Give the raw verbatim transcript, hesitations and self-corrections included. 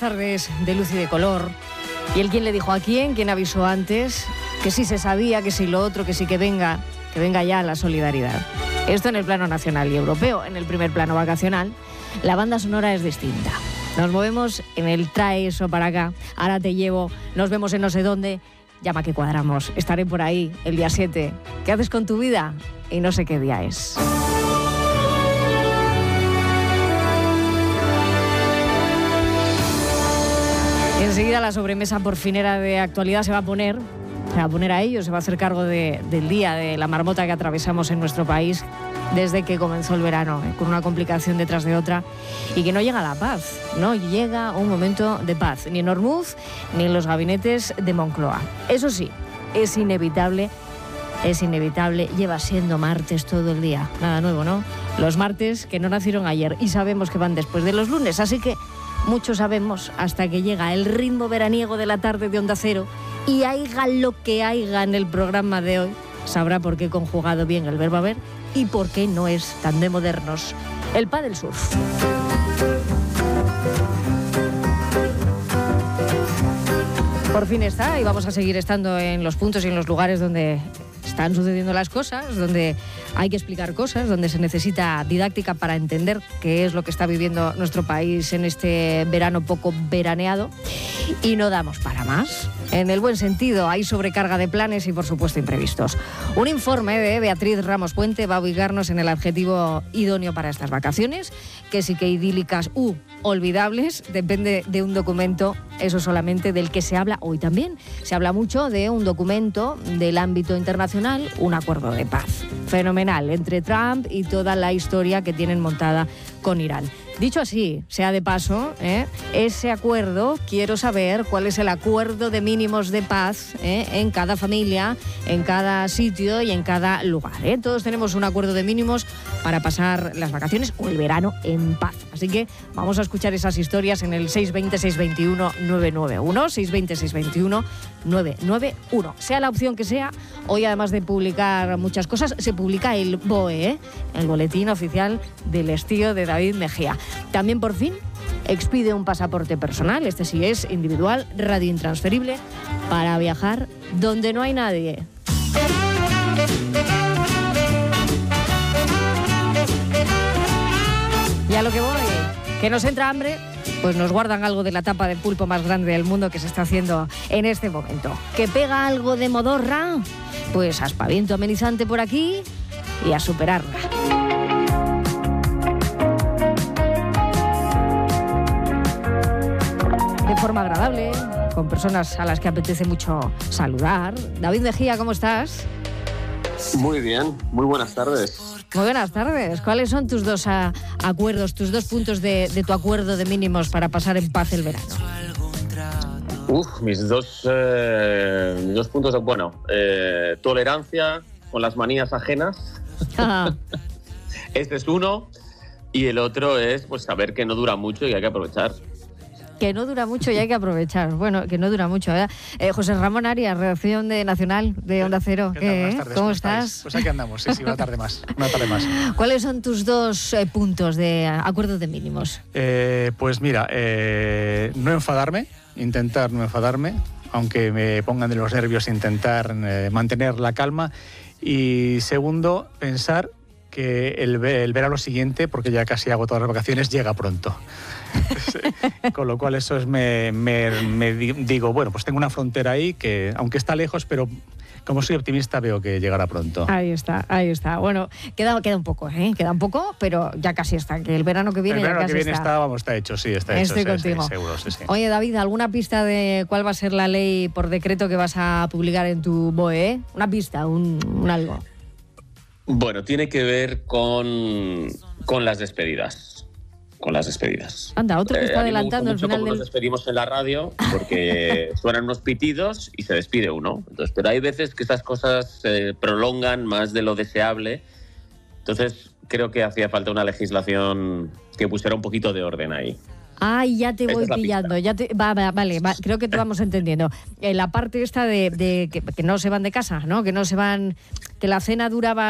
tardes de luz y de color. ¿Y el quién le dijo a quién? ¿Quién avisó antes? Que sí se sabía, que sí lo otro, que sí que venga, que venga ya la solidaridad. Esto en el plano nacional y europeo. En el primer plano vacacional, la banda sonora es distinta. Nos movemos en el trae eso para acá, ahora te llevo, nos vemos en no sé dónde, llama que cuadramos, estaré por ahí el día siete. ¿Qué haces con tu vida? Y no sé qué día es. Enseguida la sobremesa porfinera de actualidad se va a poner, se va a poner a ello, se va a hacer cargo de, del día, de la marmota que atravesamos en nuestro país desde que comenzó el verano, ¿eh? Con una complicación detrás de otra, y que no llega la paz, no llega un momento de paz, ni en Ormuz, ni en los gabinetes de Moncloa. Eso sí, es inevitable, es inevitable, lleva siendo martes todo el día, nada nuevo, ¿no? Los martes que no nacieron ayer y sabemos que van después de los lunes, así que mucho sabemos hasta que llega el ritmo veraniego de la tarde de Onda Cero y haiga lo que haiga en el programa de hoy, sabrá por qué he conjugado bien el verbo haber y por qué no es tan de modernos el pádel surf. Por fin está y vamos a seguir estando en los puntos y en los lugares donde están sucediendo las cosas, donde hay que explicar cosas, donde se necesita didáctica para entender qué es lo que está viviendo nuestro país en este verano poco veraneado. Y no damos para más. En el buen sentido, hay sobrecarga de planes y, por supuesto, imprevistos. Un informe de Beatriz Ramos Puente va a ubicarnos en el adjetivo idóneo para estas vacaciones, que sí que idílicas u olvidables, depende de un documento, eso solamente del que se habla hoy también. Se habla mucho de un documento del ámbito internacional, un acuerdo de paz. Fenomenal, entre Trump y toda la historia que tienen montada con Irán. Dicho así, sea de paso, ¿eh? ese acuerdo, quiero saber cuál es el acuerdo de mínimos de paz ¿eh? en cada familia, en cada sitio y en cada lugar. ¿eh? Todos tenemos un acuerdo de mínimos para pasar las vacaciones o el verano en paz. Así que vamos a escuchar esas historias en el seis veinte, seis veintiuno, nueve nueve uno, seis veinte, seis veintiuno, nueve nueve uno. Sea la opción que sea, hoy además de publicar muchas cosas, se publica el B O E, ¿eh? el Boletín Oficial del Estío de David Mejía. También por fin expide un pasaporte personal, este sí es individual, radiointransferible, para viajar donde no hay nadie. Y a lo que voy, que nos entra hambre, pues nos guardan algo de la tapa de pulpo más grande del mundo que se está haciendo en este momento. ¿Que pega algo de modorra? Pues aspaviento amenizante por aquí y a superarla. De forma agradable, con personas a las que apetece mucho saludar. David Mejía, ¿cómo estás? Muy bien, muy buenas tardes. Muy buenas tardes. ¿Cuáles son tus dos a, acuerdos, tus dos puntos de, de tu acuerdo de mínimos para pasar en paz el verano? Uf, mis dos, eh, mis dos puntos, bueno, eh, tolerancia con las manías ajenas. Ah. Este es uno, y el otro es pues saber que no dura mucho y hay que aprovechar. Que no dura mucho y hay que aprovechar. Bueno, que no dura mucho. ¿eh? Eh, José Ramón Arias, redacción de Nacional de Onda Cero. ¿Qué tal? Buenas tardes, ¿Cómo, ¿Cómo estás? estás? Pues aquí andamos, sí, sí, una tarde más. Una tarde más. ¿Cuáles son tus dos eh, puntos de acuerdo de mínimos? Eh, pues mira, eh, no enfadarme, intentar no enfadarme, aunque me pongan de los nervios, intentar eh, mantener la calma. Y segundo, pensar que el, el verano siguiente, porque ya casi hago todas las vacaciones, llega pronto. Con lo cual eso es me, me, me digo, bueno, pues tengo una frontera ahí que, aunque está lejos, pero como soy optimista, veo que llegará pronto. Ahí está, ahí está. Bueno, queda, queda un poco, ¿eh? Queda un poco, pero ya casi está. Que el verano que viene el verano ya casi que viene está. está, vamos, está hecho, sí, está Estoy hecho. contigo. Sí, sí, seguro, sí, sí. Oye, David, ¿alguna pista de cuál va a ser la ley por decreto que vas a publicar en tu B O E? Una pista, un, un algo. Bueno, tiene que ver con, con las despedidas. Con las despedidas. Anda, otro que está eh, adelantando el final del... nos despedimos en la radio porque suenan unos pitidos y se despide uno. Entonces, pero hay veces que estas cosas se prolongan más de lo deseable. Entonces, creo que hacía falta una legislación que pusiera un poquito de orden ahí. Ay, ya te Esa voy es la pillando. Ya te, va, va, vale, va, creo que te vamos entendiendo. Eh, la parte esta de, de que, que no se van de casa, ¿no? Que no se van, que la cena duraba